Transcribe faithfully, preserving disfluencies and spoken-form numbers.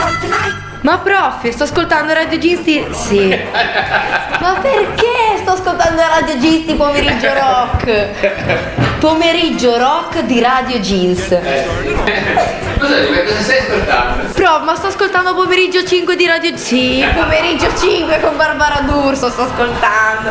Ma prof, sto ascoltando Radio Gisti. Sì. Ma perché sto ascoltando Radio Gisti pomeriggio rock? Pomeriggio rock di Radio Jeans. Cos'è? Cosa stai ascoltando? Prof, ma sto ascoltando pomeriggio cinque di Radio. Sì, pomeriggio cinque con Barbara D'Urso sto ascoltando.